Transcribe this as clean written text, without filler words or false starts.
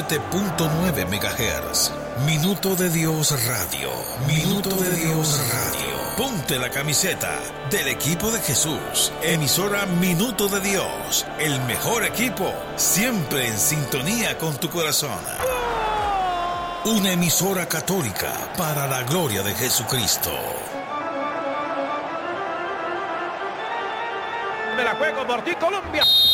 7.9 MHz. Minuto de Dios Radio. Minuto de Dios Radio. Ponte la camiseta del equipo de Jesús. Emisora Minuto de Dios. El mejor equipo. Siempre en sintonía con tu corazón. Una emisora católica para la gloria de Jesucristo. Me la juego por ti, Colombia.